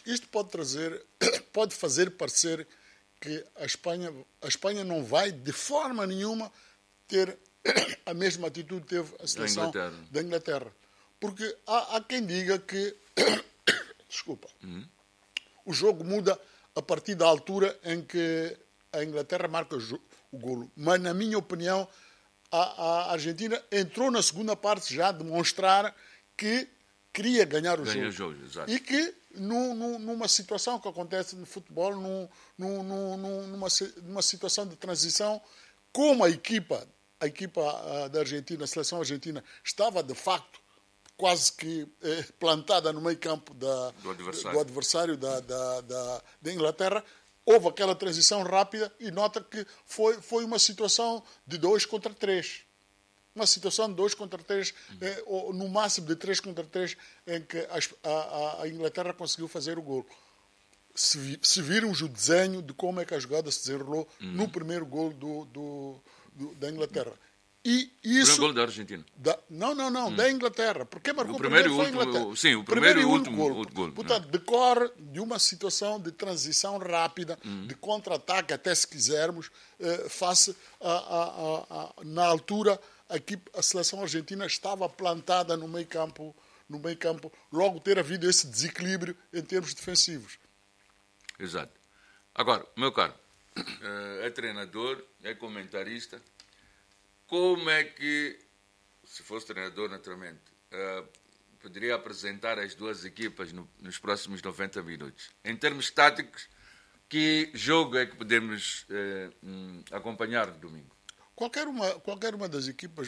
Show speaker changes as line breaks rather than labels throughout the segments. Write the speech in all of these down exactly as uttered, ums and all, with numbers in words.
isto pode trazer, pode fazer parecer que a Espanha, a Espanha não vai de forma nenhuma ter a mesma atitude que teve a seleção
Inglaterra.
da Inglaterra. Porque há, há quem diga que desculpa, uhum. o jogo muda a partir da altura em que a Inglaterra marca o, o golo. Mas, na minha opinião, a, a Argentina entrou na segunda parte já a demonstrar que queria ganhar o
Ganha
jogo.
O jogo exato.
E que, no, no, numa situação que acontece no futebol, no, no, no, numa, numa situação de transição, como a equipa, a equipa da Argentina, a seleção argentina, estava de facto quase que eh, plantada no meio campo da,
do adversário,
do adversário da, da, da, da Inglaterra, houve aquela transição rápida e nota que foi, foi uma situação de dois contra três. Uma situação de dois contra três, eh, ou no máximo de três contra três, em que a, a, a Inglaterra conseguiu fazer o golo. Se, se virmos o desenho de como é que a jogada se desenrolou uhum. no primeiro golo do, do, do, da Inglaterra. E isso,
o gol da Argentina.
Da, não, não, não, hum. da Inglaterra. Porque marcou
o primeiro,
primeiro foi a
último,
Inglaterra.
sim, o primeiro, primeiro e
último gol.
gol.
Portanto, decorre de uma situação de transição rápida, hum. de contra-ataque, até se quisermos, eh, face a, a, a, a, na altura, a, equipe, a seleção argentina estava plantada no meio campo, no meio campo, logo ter havido esse desequilíbrio em termos defensivos.
Exato. Agora, meu caro, é treinador, é comentarista. Como é que, se fosse treinador, naturalmente, uh, poderia apresentar as duas equipas no, nos próximos noventa minutos? Em termos táticos, que jogo é que podemos uh, um, acompanhar no domingo?
Qualquer uma, qualquer uma das equipas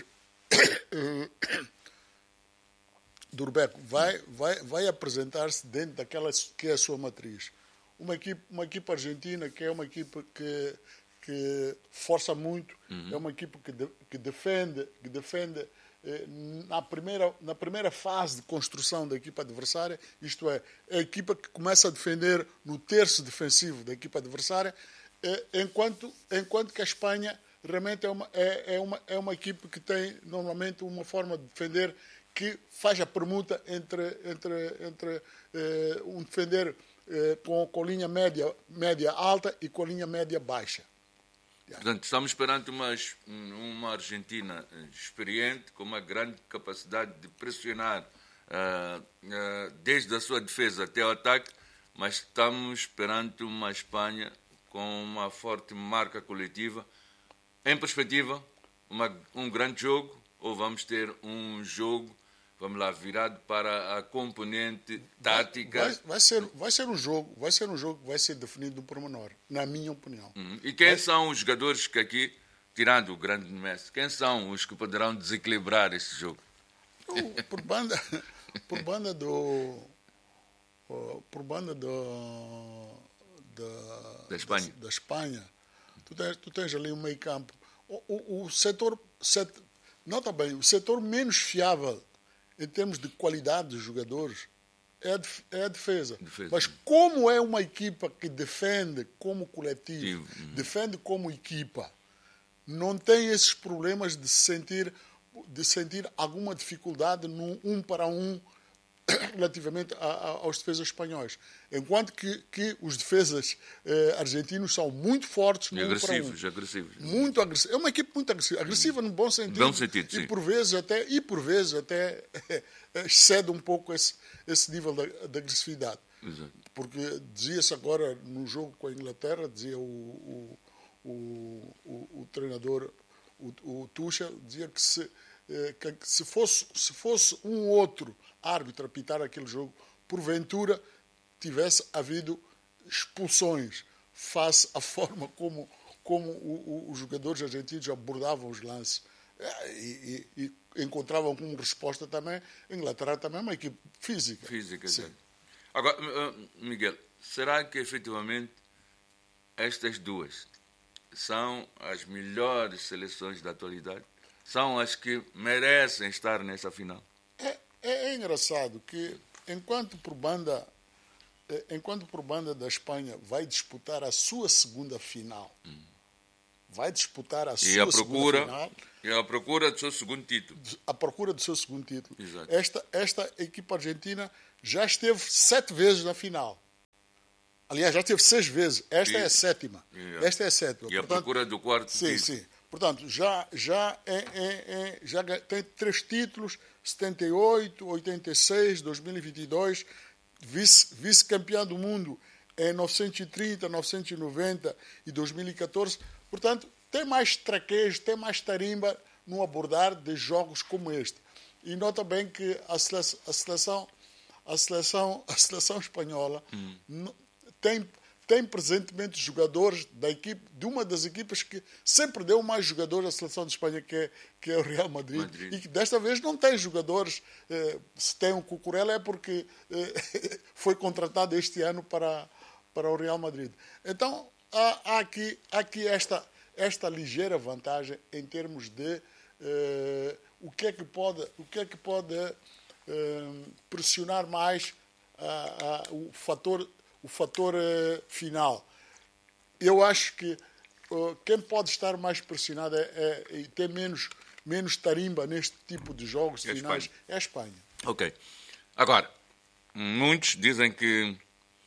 do Urbeco vai, vai, vai apresentar-se dentro daquela que é a sua matriz. Uma equipe, uma equipe argentina que é uma equipe que... que força muito, uhum. é uma equipe que, de, que defende, que defende eh, na, primeira, na primeira fase de construção da equipa adversária, isto é, a equipa que começa a defender no terço defensivo da equipa adversária, eh, enquanto, enquanto que a Espanha realmente é uma, é, é, uma, é uma equipe que tem normalmente uma forma de defender que faz a permuta entre, entre, entre eh, um defender eh, com, com linha média, média alta e com a linha média baixa.
Portanto, estamos perante uma, uma Argentina experiente, com uma grande capacidade de pressionar uh, uh, desde a sua defesa até o ataque, mas estamos perante uma Espanha com uma forte marca coletiva. Em perspectiva, uma, um grande jogo, ou vamos ter um jogo, vamos lá, virado para a componente tática?
Vai, vai, ser, vai ser um jogo, vai ser um jogo que vai ser definido no pormenor, na minha opinião.
Uhum. E quem
vai...
são os jogadores que aqui, tirando o grande Messi, quem são os que poderão desequilibrar esse jogo?
Eu, por banda, por banda do, por banda do, da,
da Espanha,
da, da Espanha, tu tens, tu tens ali um meio campo. O, o, o setor, set, nota bem, o setor menos fiável em termos de qualidade dos jogadores, é a, é a defesa.
defesa.
Mas como é uma equipa que defende como coletivo,
uhum.
defende como equipa, não tem esses problemas de sentir, de sentir alguma dificuldade num um para um relativamente a, a, aos defesas espanhóis. Enquanto que, que os defesas eh, argentinos são muito fortes no
agressivos,
um.
agressivos.
Muito agressivos. É uma equipe muito agressiva. Agressiva no bom sentido.
Bom sentido,
e
sim.
por vezes até E por vezes até excede um pouco esse, esse nível de, de agressividade.
Exato.
Porque dizia-se agora no jogo com a Inglaterra, dizia o, o, o, o, o treinador, o, o Tuchel, dizia que se, que se, fosse, se fosse um outro árbitro a apitar aquele jogo, porventura tivesse havido expulsões face à forma como, como o, o, os jogadores argentinos abordavam os lances e, e, e encontravam como resposta também. A Inglaterra também é uma equipe física.
Física, sim. Agora, Miguel, será que efetivamente estas duas são as melhores seleções da atualidade? São as que merecem estar nessa final?
É, é engraçado que, enquanto por banda, enquanto por banda da Espanha vai disputar a sua segunda final, hum. vai disputar a
e
sua
a procura,
segunda final...
E a procura do seu segundo título.
A procura do seu segundo título.
Exato.
Esta, esta equipa argentina já esteve sete vezes na final. Aliás, já teve seis vezes. Esta
E-
é a sétima.
e-
Esta é a sétima.
E a procura do quarto
Sim,
título.
sim. Portanto, já, já, é, é, é, já ga- tem três títulos, setenta e oito, oitenta e seis, dois mil e vinte e dois, vice, vice-campeão do mundo em novecentos e trinta, novecentos e noventa e dois mil e catorze. Portanto, tem mais traquejo, tem mais tarimba no abordar de jogos como este. E nota bem que a seleção, a seleção, a seleção, a seleção espanhola
Hum.
no- tem, tem presentemente jogadores da equipe, de uma das equipas que sempre deu mais jogadores à seleção de Espanha, que é, que é o Real Madrid,
Madrid.
e que desta vez não tem jogadores. Eh, se tem um Cucurella é porque eh, foi contratado este ano para, para o Real Madrid. Então, há, há aqui, há aqui esta, esta ligeira vantagem em termos de eh, o que é que pode, o que é que pode eh, pressionar mais ah, ah, o fator, o fator eh, final. Eu acho que uh, quem pode estar mais pressionado é, é- e ter menos, menos tarimba neste tipo de jogos
É a
finais
Espanha.
é a Espanha.
Ok. Agora, muitos dizem que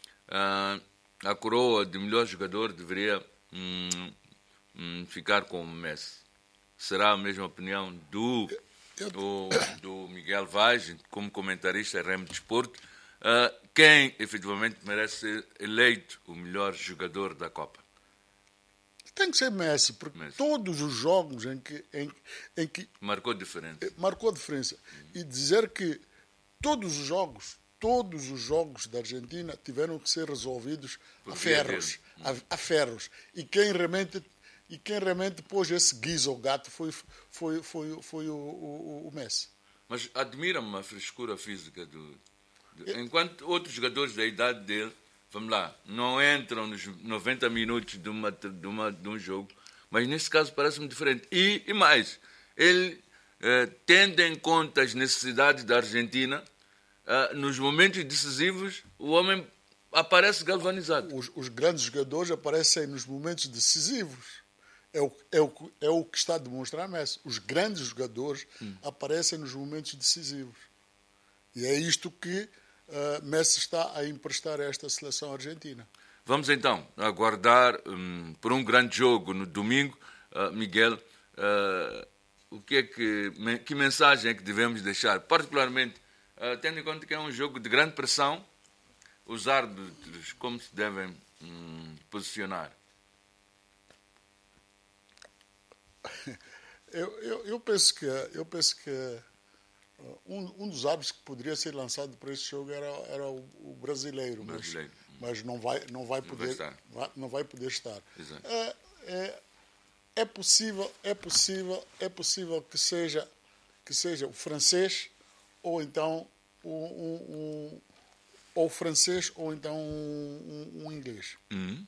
ah, a coroa de melhor jogador deveria hum, hum, ficar com o Messi. Será a mesma opinião do,
Eu-
do, do Miguel Vaz, como comentarista em Remo de Desporto? Ah, quem efetivamente merece ser eleito o melhor jogador da Copa?
Tem que ser Messi, porque
Messi.
todos os jogos em que, em, em que
Marcou diferença.
marcou a diferença. E dizer que todos os jogos, todos os jogos da Argentina tiveram que ser resolvidos
Por
a
via
ferros. A, a ferros. E quem realmente, e quem realmente pôs esse guiso ao gato foi, foi, foi, foi o, o, o Messi.
Mas admira-me a frescura física do, do- Enquanto outros jogadores da idade dele, vamos lá, não entram nos noventa minutos de, uma, de, uma, de um jogo, mas nesse caso parece-me diferente. E, e mais, ele, eh, tendo em conta as necessidades da Argentina, eh, nos momentos decisivos, o homem aparece galvanizado.
Os, os grandes jogadores aparecem nos momentos decisivos. É o, é, o, é o que está a demonstrar Messi. Os grandes jogadores hum. aparecem nos momentos decisivos. E é isto que uh, Messi está a emprestar a esta seleção argentina.
Vamos então aguardar um, por um grande jogo no domingo. Uh, Miguel, uh, o que é que, que mensagem é que devemos deixar? Particularmente, uh, tendo em conta que é um jogo de grande pressão, os árbitros como se devem um, posicionar?
Eu, eu, eu penso que, eu penso que um, um dos árbitros que poderia ser lançado para esse jogo era, era o, o brasileiro,
brasileiro.
Mas, mas não vai, não vai
não
poder,
vai
vai, não vai poder estar.
Exato.
É, é, é possível, é possível, é possível que seja, que seja o francês ou então um, um, um ou o francês ou então um, um, um inglês.
Uhum.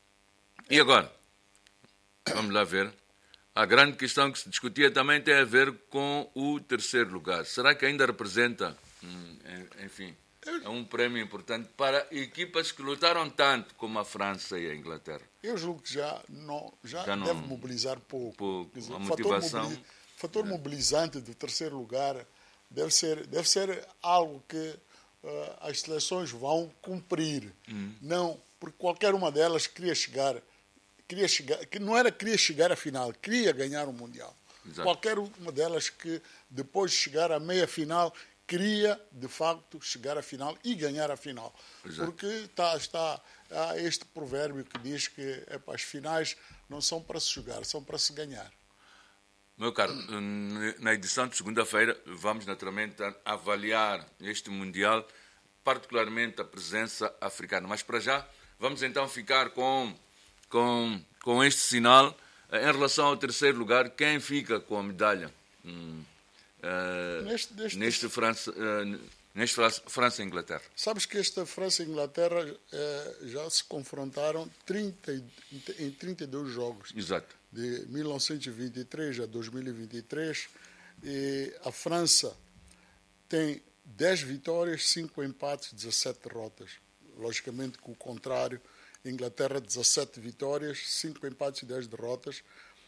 E agora? Vamos lá ver. A grande questão que se discutia também tem a ver com o terceiro lugar. Será que ainda representa, hum, enfim, é um prémio importante para equipas que lutaram tanto como a França e a Inglaterra?
Eu julgo que já, não, já,
Já não-
deve mobilizar pouco.
pouco.
Quer dizer,
A
o fator,
motivação-
mobili- fator mobilizante do terceiro lugar deve ser, deve ser algo que ah, as seleções vão cumprir. Não, porque qualquer uma delas queria chegar, queria chegar, que não era queria chegar à final, queria ganhar o Mundial.
Exato.
Qualquer uma delas que depois de chegar à meia final queria de facto chegar à final e ganhar a final.
Exato.
Porque está, está há este provérbio que diz que epa, as finais não são para se jogar, são para se ganhar.
Meu caro, na edição de segunda-feira vamos naturalmente avaliar este Mundial, particularmente a presença africana. Mas para já, vamos então ficar com, com, com este sinal. Em relação ao terceiro lugar, quem fica com a medalha? Hum, uh,
Neste- neste-
neste França, uh, neste França- França e Inglaterra.
Sabes que esta França e Inglaterra eh, já se confrontaram trinta, e- em trinta e dois jogos.
Exato.
De mil novecentos e vinte e três a dois mil e vinte e três, e a França tem dez vitórias, cinco empates, dezassete derrotas. Logicamente que o contrário, a Inglaterra dezassete vitórias, cinco empates e dez derrotas.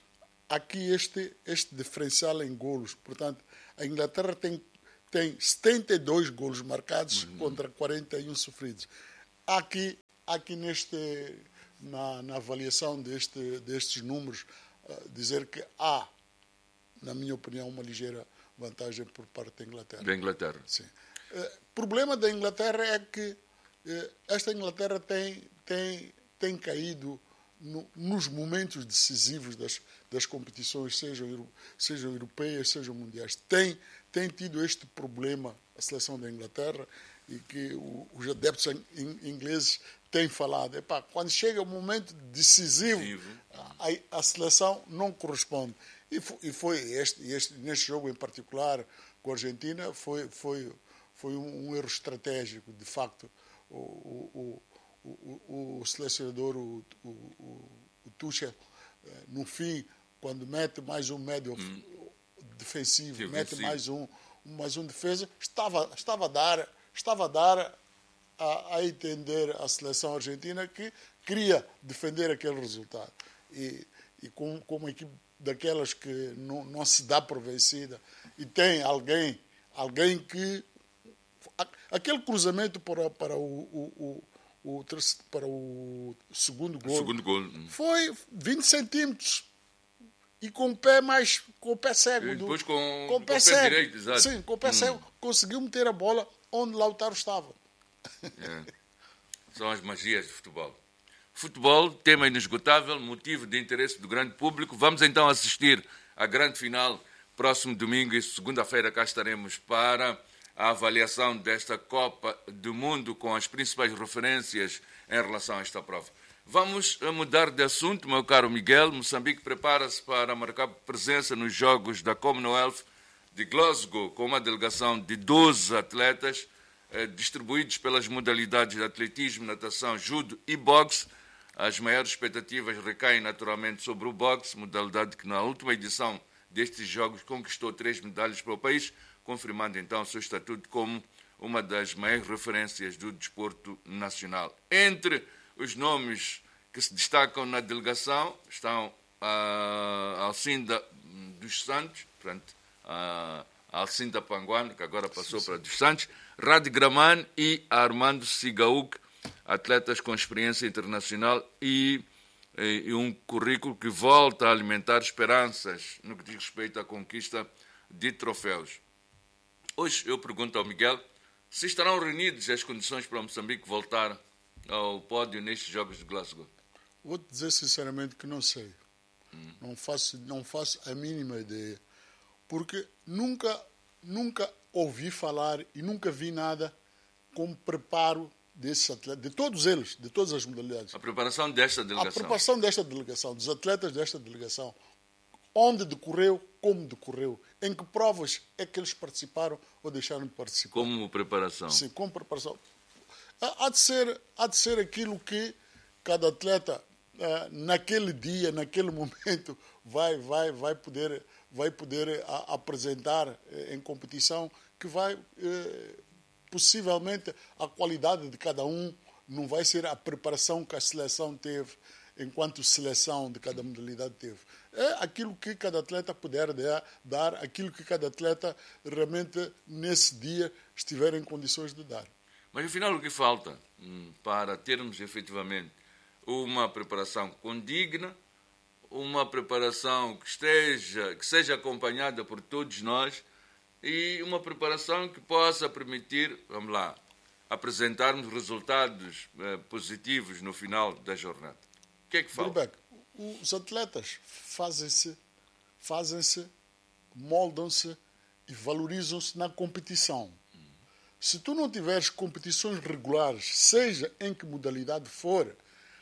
Aqui este, este diferencial em golos, portanto, a Inglaterra tem, tem setenta e dois golos marcados contra quarenta e um sofridos. Há aqui, há aqui neste, na, na avaliação deste, destes números, uh, dizer que há, na minha opinião, uma ligeira vantagem por parte da Inglaterra.
Da Inglaterra.
Sim. O uh, problema da Inglaterra é que uh, esta Inglaterra tem, tem, tem caído no, nos momentos decisivos das, das competições, sejam, sejam europeias, sejam mundiais. Tem, tem tido este problema a seleção da Inglaterra, e que o, os adeptos ingleses têm falado. Epá, quando chega o momento decisivo, a, a seleção não corresponde. E foi, e foi este, este, neste jogo em particular com a Argentina, foi, foi, foi um, um erro estratégico. De facto, o, o, o, o, o selecionador, o, o, o Tuchel, no fim, quando mete mais um médio hum. defensivo, Sim, mete mais um, mais um defesa, estava, estava a dar... estava a dar a, a entender à seleção argentina que queria defender aquele resultado. E, e com, com uma equipe daquelas que não, não se dá por vencida, e tem alguém, alguém que... Aquele cruzamento para, para, o, o, o, o, para o segundo gol,
segundo gol
foi vinte centímetros. E com o pé mais... com o pé cego.
E depois
do,
com,
com o pé,
com o pé
cego.
direito, exato.
Sim, com o pé hum. cego. Conseguiu meter a bola onde Lautaro estava.
É. São as magias do futebol. Futebol, tema inesgotável, motivo de interesse do grande público. Vamos então assistir à grande final próximo domingo e segunda-feira cá estaremos para a avaliação desta Copa do Mundo com as principais referências em relação a esta prova. Vamos mudar de assunto, meu caro Miguel. Moçambique prepara-se para marcar presença nos Jogos da Commonwealth de Glasgow, com uma delegação de doze atletas eh, distribuídos pelas modalidades de atletismo, natação, judo e boxe. As maiores expectativas recaem naturalmente sobre o boxe, modalidade que na última edição destes Jogos conquistou três medalhas para o país, confirmando então o seu estatuto como uma das maiores referências do desporto nacional. Entre os nomes que se destacam na delegação estão a Alcinda dos Santos, portanto, a Alcinda Panguano, que agora passou sim, sim. para dos Santos, Radi Graman e Armando Sigauk, atletas com experiência internacional e, e, e um currículo que volta a alimentar esperanças no que diz respeito à conquista de troféus. Hoje eu pergunto ao Miguel se estarão reunidas as condições para Moçambique voltar ao pódio nestes Jogos de Glasgow.
Vou-te dizer sinceramente que não sei. Hum. Não faço, não faço a mínima ideia. Porque nunca, nunca ouvi falar e nunca vi nada como preparo desses atletas, de todos eles, de todas as modalidades.
A preparação desta delegação.
A preparação desta delegação, dos atletas desta delegação. Onde decorreu, como decorreu, em que provas é que eles participaram ou deixaram de participar.
Como preparação.
Sim, como preparação. Há de ser, há de ser aquilo que cada atleta, naquele dia, naquele momento, vai, vai, vai poder, vai poder apresentar em competição, que vai, possivelmente, a qualidade de cada um não vai ser a preparação que a seleção teve, enquanto seleção de cada modalidade teve. É aquilo que cada atleta puder dar, aquilo que cada atleta realmente, nesse dia, estiver em condições de dar.
Mas, afinal, o que falta hum, para termos, efetivamente, uma preparação condigna, uma preparação que, esteja, que seja acompanhada por todos nós e uma preparação que possa permitir, vamos lá, apresentarmos resultados eh, positivos no final da jornada. O que é que falta?
Beck, os atletas fazem-se, fazem-se, moldam-se e valorizam-se na competição. Se tu não tiveres competições regulares, seja em que modalidade for,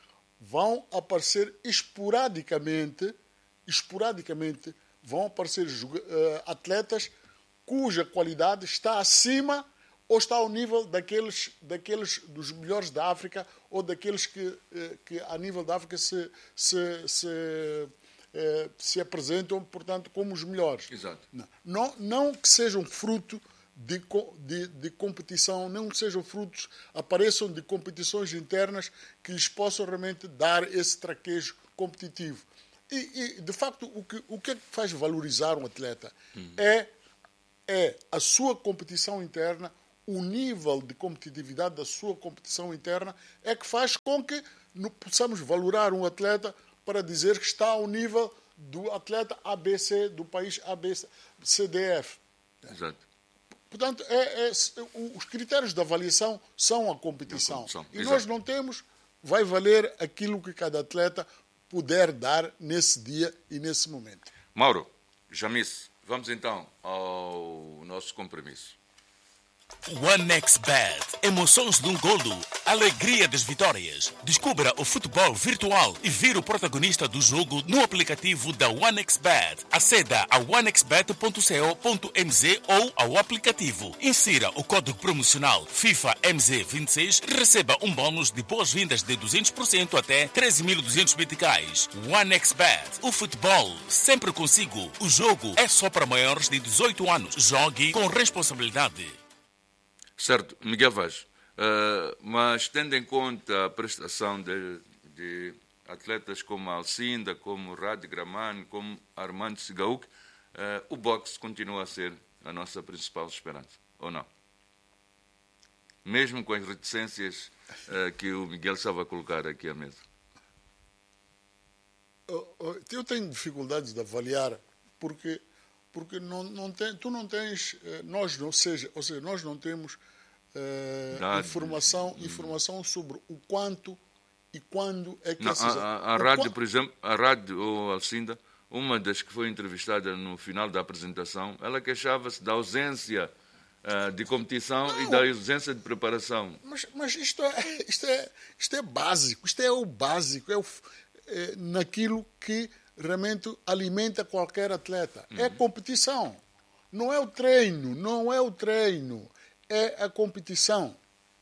vão aparecer esporadicamente, esporadicamente vão aparecer uh, atletas cuja qualidade está acima ou está ao nível daqueles, daqueles dos melhores da África ou daqueles que, uh, que a nível da África se, se, se, uh, se apresentam, portanto, como os melhores.
Exato.
Não, não, não que sejam fruto De, de, de competição, não sejam frutos, apareçam de competições internas que lhes possam realmente dar esse traquejo competitivo. E, e de facto, o que, o que é que faz valorizar um atleta? Uhum. É, é a sua competição interna, o nível de competitividade da sua competição interna é que faz com que possamos valorar um atleta para dizer que está ao nível do atleta A B C, do país A B C D F.
Exato.
Portanto, é, é, os critérios de avaliação são a competição. A competição. E Exato. Nós não temos, vai valer aquilo que cada atleta puder dar nesse dia e nesse momento.
Mauro, Jamice, vamos então ao nosso compromisso.
OneXBet. Emoções de um golo. Alegria das vitórias. Descubra o futebol virtual e vire o protagonista do jogo no aplicativo da OneXBet. Aceda a one x bet ponto co ponto m z ou ao aplicativo. Insira o código promocional FIFA M Z vinte e seis e receba um bônus de boas-vindas de duzentos por cento até treze mil e duzentos meticais. OneXBet. O futebol sempre consigo. O jogo é só para maiores de dezoito anos. Jogue com responsabilidade.
Certo, Miguel Vaz, uh, mas tendo em conta a prestação de, de atletas como Alcinda, como Rad Graman, como Armando Sigauk, uh, o boxe continua a ser a nossa principal esperança, ou não? Mesmo com as reticências uh, que o Miguel estava a colocar aqui à mesa.
Eu tenho dificuldades de avaliar, porque... Porque não, não tem, tu não tens, nós não seja, ou seja, nós não temos uh, informação, informação sobre o quanto e quando é que...
Não,
esses,
a, a, a rádio, qual... por exemplo, a rádio ou Alcinda, uma das que foi entrevistada no final da apresentação, ela queixava-se da ausência uh, de competição não, e da ausência de preparação.
Mas, mas isto, é, isto, é, isto é básico, isto é o básico, é, o, é naquilo que realmente alimenta qualquer atleta. Uhum. É competição. Não é o treino, não é o treino, é a competição.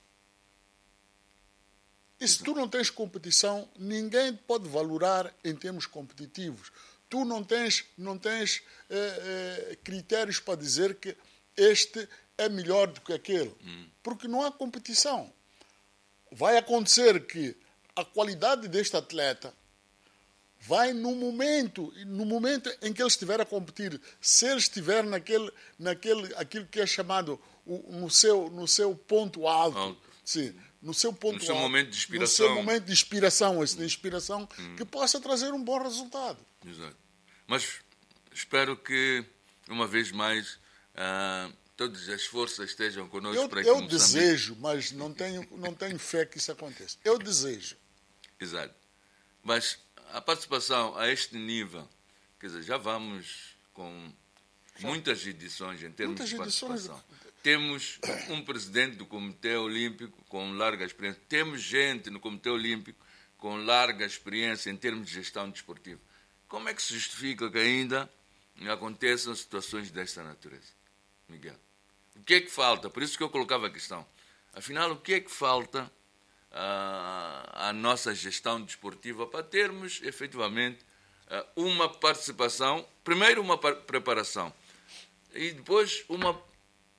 E se tu não tens competição, ninguém pode valorar em termos competitivos. Tu não tens, não tens eh, eh, critérios para dizer que este é melhor do que aquele. Uhum. Porque não há competição. Vai acontecer que a qualidade deste atleta vai no momento, no momento em que ele estiver a competir, se ele estiver naquele, naquele aquilo que é chamado o, no, seu, no seu ponto alto, alto. Sim, no seu ponto
no seu
alto,
momento de inspiração,
no seu momento de inspiração, esse de inspiração hum. que possa trazer um bom resultado.
Exato. Mas espero que uma vez mais uh, todas as forças estejam connosco
eu,
para que
eu desejo, mas não tenho, não tenho fé que isso aconteça. Eu desejo.
Exato. Mas a participação a este nível, quer dizer, já vamos com muitas edições em termos muitas de participação. Edições. Temos um presidente do Comitê Olímpico com larga experiência. Temos gente no Comitê Olímpico com larga experiência em termos de gestão desportiva. Como é que se justifica que ainda aconteçam situações desta natureza, Miguel? O que é que falta? Por isso que eu colocava a questão. Afinal, o que é que falta a, a nossa gestão desportiva para termos, efetivamente, uma participação, primeiro uma preparação e depois uma, uh,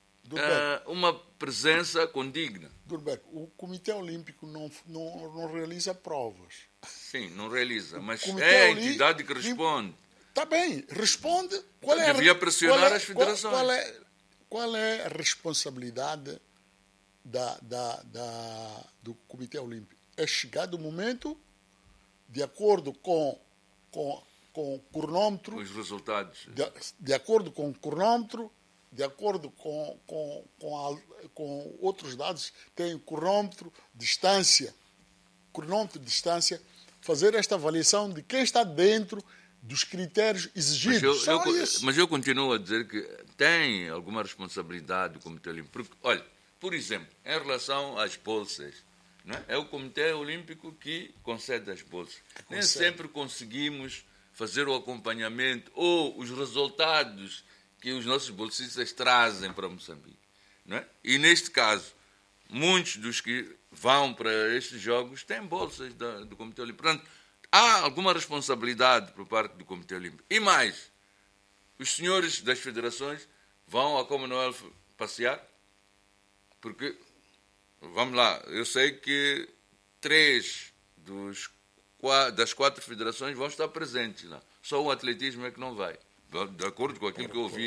uma presença condigna.
Durbeck, o Comitê Olímpico não, não, não realiza provas.
Sim, não realiza, mas é a entidade que responde.
Está bem, responde. Qual é
Devia
a,
pressionar
qual é,
as federações.
Qual, qual, é, qual é a responsabilidade da, da, da, do Comitê Olímpico? É chegado o momento, de acordo com, com, com o cronômetro...
Os resultados.
De, de acordo com o cronômetro, de acordo com, com, com, a, com outros dados, tem o cronômetro, distância, cronômetro, distância, fazer esta avaliação de quem está dentro dos critérios exigidos.
Mas eu, eu, mas eu continuo a dizer que tem alguma responsabilidade o Comitê Olímpico. Porque, olha, por exemplo, em relação às bolsas, não é? É o Comitê Olímpico que concede as bolsas. Que Nem sempre conseguimos fazer o acompanhamento ou os resultados que os nossos bolsistas trazem para Moçambique. Não é? E, neste caso, muitos dos que vão para estes jogos têm bolsas da, do Comitê Olímpico. Portanto, há alguma responsabilidade por parte do Comitê Olímpico. E mais, os senhores das federações vão à Commonwealth passear? Porque, vamos lá, eu sei que três dos, das quatro federações vão estar presentes lá. Só o atletismo é que não vai, de acordo com aquilo que eu ouvi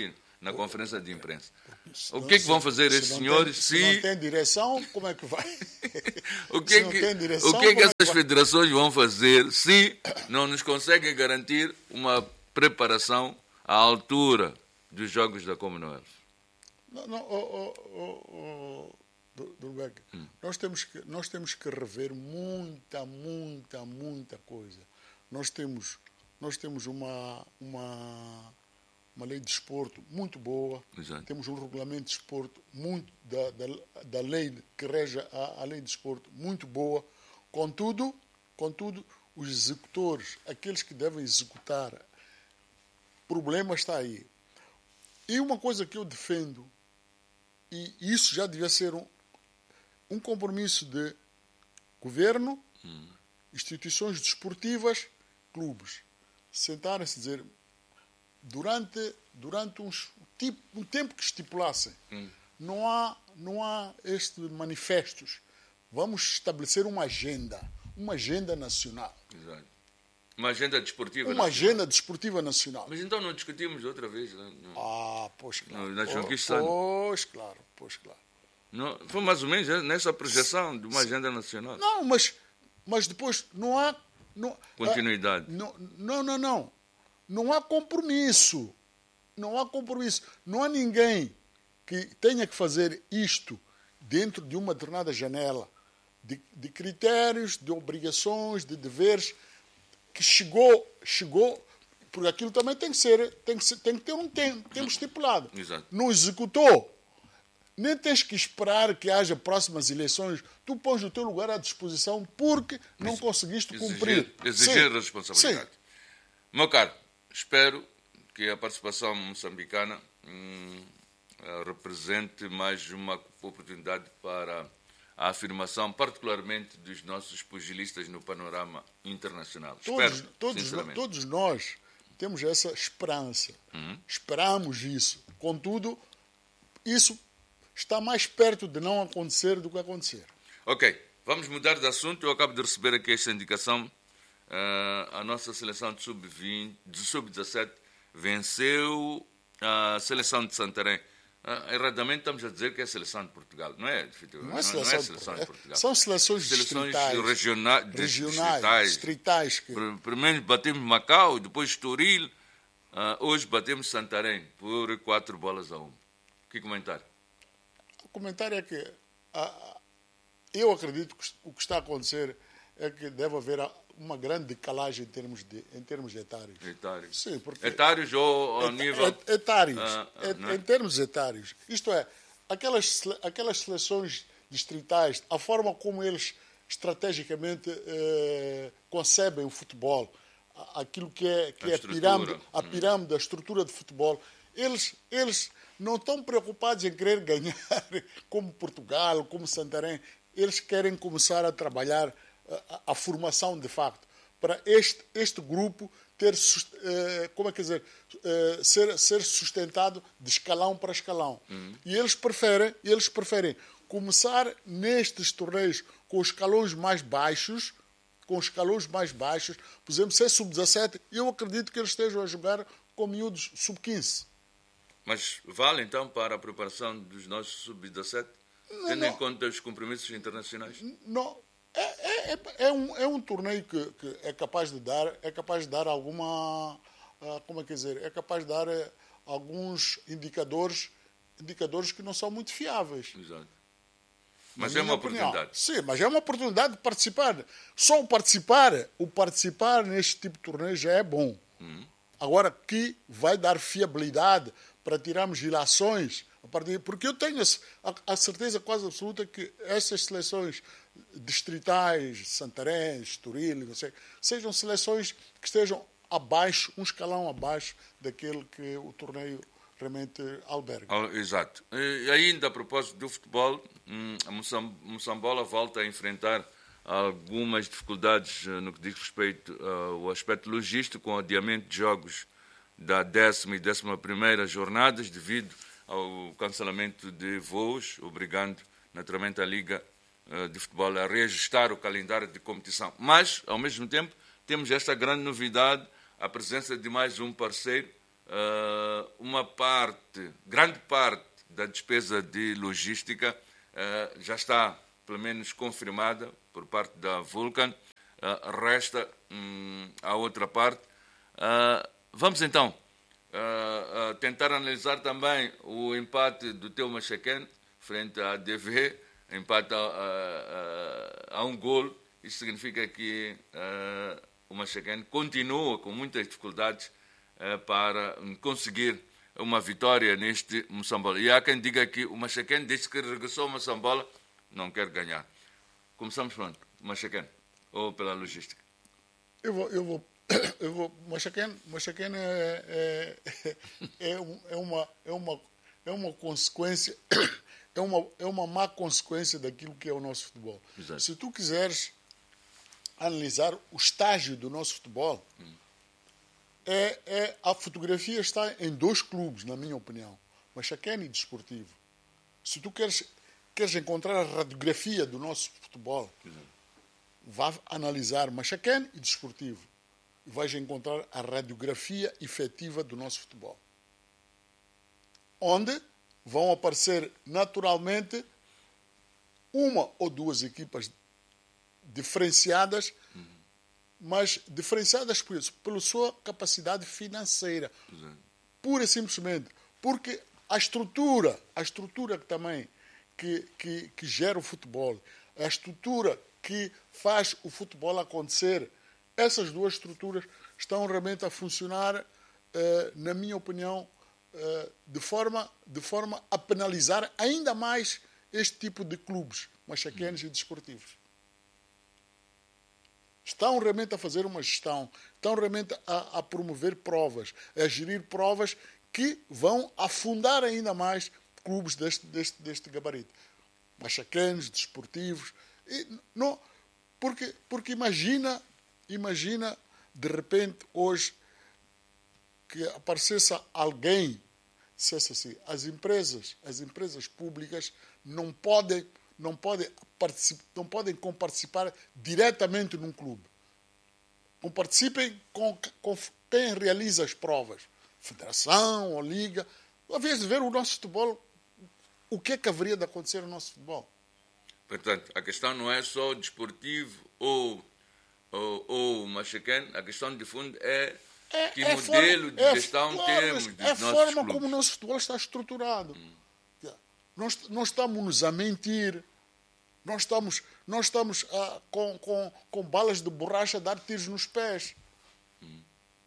na conferência de imprensa.
Se
O
não-
que é que vão
se-
fazer
se
esses
não
senhores
tem,
se...
se não tem direção, como é que vai?
O que
Se
é
não
que,
tem direção,
o que, é que
como é que
essas
vai?
federações vão fazer se não nos conseguem garantir uma preparação à altura dos Jogos da Commonwealth?
Não, não, oh, oh, oh, oh, Du- Durbeck,
Hum.
nós, temos que, nós temos que rever muita, muita, muita coisa. Nós temos, nós temos uma, uma, uma lei de desporto muito boa,
Exato.
temos um regulamento de desporto muito, da, da, da lei que rege a, a lei de desporto muito boa. Contudo, contudo, os executores, aqueles que devem executar, o problema está aí. E uma coisa que eu defendo, e isso já devia ser um, um compromisso de governo,
Hum.
instituições desportivas, clubes, sentarem-se e dizer, durante, durante uns, tipo, um tempo que estipulassem,
Hum.
não há, não há estes manifestos. Vamos estabelecer uma agenda, uma agenda nacional,
Exato. Uma agenda desportiva.
uma
nacional.
agenda desportiva nacional.
Mas então não discutimos outra vez? Não, não,
Ah, pois claro.
Não, na João
Oh,
Quistano.
Pois claro, pois claro.
não- foi mais ou menos nessa projeção de uma agenda nacional.
Não, mas, mas depois não há... Não,
Continuidade.
ah, não, não, não, não. Não há compromisso. Não há compromisso. Não há ninguém que tenha que fazer isto dentro de uma determinada janela de, de critérios, de obrigações, de deveres, que chegou, chegou, porque aquilo também tem que ser, tem que, ser, tem que ter um tempo, tempo estipulado.
Exato.
Não executou. Nem tens que esperar que haja próximas eleições. Tu pões o teu lugar à disposição porque não conseguiste cumprir.
Exigir, exigir
Sim.
responsabilidade.
Sim.
Meu caro, espero que a participação moçambicana hum, eh, represente mais uma oportunidade para a afirmação, particularmente dos nossos pugilistas no panorama internacional.
Todos,
espero,
todos,
sinceramente.
todos nós temos essa esperança.
Uhum.
Esperamos isso. Contudo, isso está mais perto de não acontecer do que acontecer.
Ok, vamos mudar de assunto. Eu acabo de receber aqui esta indicação. Uh, a nossa seleção de sub vinte, de sub dezassete venceu a seleção de Santarém. Uh, erradamente estamos a dizer que é a seleção de Portugal. Não é,
Não é
não,
seleção,
não é a
de
seleção de Portugal.
São seleções,
Seleções
distritais,
regiona-
regionais,
distritais.
distritais. Que...
Pr- Primeiro batemos Macau, depois Estoril. Uh, hoje batemos Santarém por quatro bolas a um. Que comentário?
O comentário é que ah, eu acredito que o que está a acontecer é que deve haver uma grande decalagem em termos de, em termos de etários.
Etários.
Sim, porque
Etários ou ao
Et-
nível...
et- etários,
Ah, ah,
Et-
não é?
em termos etários. Isto é, aquelas, sele- aquelas seleções distritais, a forma como eles estrategicamente eh, concebem o futebol, a- aquilo que é, que
A
é a
estrutura.
pirâmide, a pirâmide, a estrutura de futebol, eles, eles não estão preocupados em querer ganhar como Portugal, como Santarém. Eles querem começar a trabalhar a, a formação de facto para este, este grupo ter sus- eh, como é que dizer eh, ser, ser sustentado de escalão para escalão. E eles preferem eles preferem começar nestes torneios com os escalões mais baixos, com os escalões mais baixos, por exemplo, se é sub dezassete, eu acredito que eles estejam a jogar com miúdos sub quinze.
Mas vale então para a preparação dos nossos sub dezassete, tendo
não.
em conta os compromissos internacionais?
Não, é, é, é, é um, é um torneio que, que é capaz de dar, é capaz de dar alguma, ah, como é que dizer, é capaz de dar eh, alguns indicadores, indicadores que não são muito fiáveis.
Exato.
na
Mas é
minha
uma
opinião.
oportunidade.
Sim, mas é uma oportunidade de participar. Só o participar, o participar neste tipo de torneio já é bom.
Uhum.
Agora, que vai dar fiabilidade para tirarmos ilações, a partir, porque eu tenho a, a certeza quase absoluta que essas seleções distritais, Santarém, Estoril, não sei, sejam seleções que estejam abaixo, um escalão abaixo daquele que o torneio realmente alberga.
Ah, exato. E ainda a propósito do futebol, hum, a Moçam- Moçambola volta a enfrentar algumas dificuldades eh, no que diz respeito ao aspecto logístico, com o adiamento de jogos da décima e décima primeira jornadas devido ao cancelamento de voos, obrigando naturalmente a Liga eh, de Futebol a reajustar o calendário de competição. Mas, ao mesmo tempo, temos esta grande novidade, a presença de mais um parceiro uh, uma parte, grande parte da despesa de logística uh, já está, pelo menos, confirmada por parte da Vulcan. Uh, resta um, a outra parte. Uh, vamos então uh, uh, tentar analisar também o empate do Teu Machacane frente à D V, empate a, a, a, a um golo. Isso significa que uh, o Machacane continua com muitas dificuldades uh, para conseguir uma vitória neste Moçambola. E há quem diga que o Machacane, desde que regressou ao Moçambola, não quer ganhar. Começamos pronto, Machacane, ou pela logística?
Eu vou, eu vou, eu vou. Machacane, Machacane é, é, é, é, uma, é, uma, é uma consequência, é uma, é uma má consequência daquilo que é o nosso futebol.
Exato.
Se tu quiseres analisar o estágio do nosso futebol, hum. é, é, a fotografia está em dois clubes, na minha opinião, Machacane e Desportivo. Se tu queres, queres encontrar a radiografia do nosso futebol, Exato. Vá analisar Machacane e Desportivo e vais encontrar a radiografia efetiva do nosso futebol, onde vão aparecer naturalmente uma ou duas equipas diferenciadas, uhum. mas diferenciadas por isso, pela sua capacidade financeira, uhum. pura e simplesmente, porque a estrutura, a estrutura que também que, que, que gera o futebol, a estrutura que faz o futebol acontecer, essas duas estruturas estão realmente a funcionar, eh, na minha opinião, eh, de forma, de forma a penalizar ainda mais este tipo de clubes, machaquenos uhum. e desportivos. Estão realmente a fazer uma gestão, estão realmente a, a promover provas, a gerir provas que vão afundar ainda mais clubes deste, deste, deste gabarito. Machaquenos, desportivos. E não, porque, porque imagina, imagina, de repente, hoje, que aparecesse alguém, dissesse assim, as empresas, as empresas públicas não podem, não podem, participar, não podem comparticipar diretamente num clube. Comparticipem com, com quem realiza as provas. Federação ou liga. Às vezes, ver o nosso futebol, o que é que haveria de acontecer no nosso futebol?
Portanto, a questão não é só desportivo ou, ou, ou Machacane, a questão de fundo é, é que é modelo forma, de é gestão forma, temos dos
é
nossos
a forma
clubes.
Como o nosso futebol está estruturado. Hum. Nós, nós estamos a mentir, nós estamos, nós estamos a, com, com, com balas de borracha a dar tiros nos pés. Hum.